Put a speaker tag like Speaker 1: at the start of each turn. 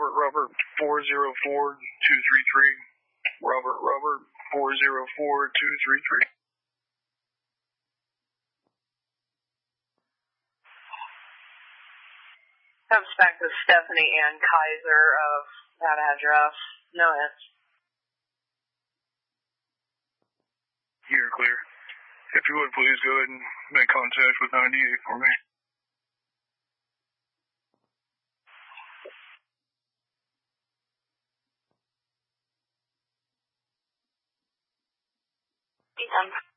Speaker 1: Robert 404233. Robert 404233.
Speaker 2: Comes back to Stephanie Ann Kaiser of that address. No hits.
Speaker 1: You're clear. If you would, please go ahead and make contact with 98 for me.
Speaker 2: Ethan.